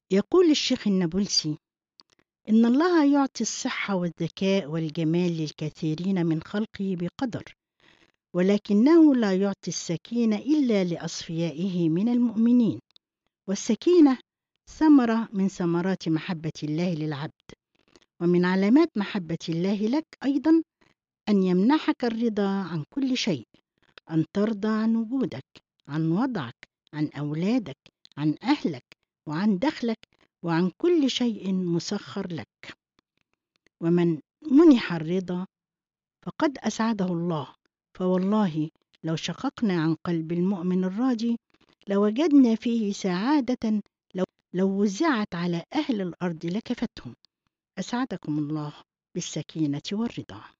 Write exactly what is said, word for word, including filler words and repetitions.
يقول الشيخ النابلسي: إن الله يعطي الصحة والذكاء والجمال للكثيرين من خلقه بقدر، ولكنه لا يعطي السكينة إلا لأصفيائه من المؤمنين، والسكينة ثمرة من ثمرات محبة الله للعبد. ومن علامات محبة الله لك أيضا أن يمنحك الرضا عن كل شيء، أن ترضى عن وجودك، عن وضعك، عن أولادك، عن أهلك، وعن دخلك، وعن كل شيء مسخر لك. ومن منح الرضا فقد أسعده الله، فوالله لو شققنا عن قلب المؤمن الراضي لوجدنا فيه سعادة لو, لو وزعت على أهل الأرض لكفتهم. أسعدكم الله بالسكينة والرضا.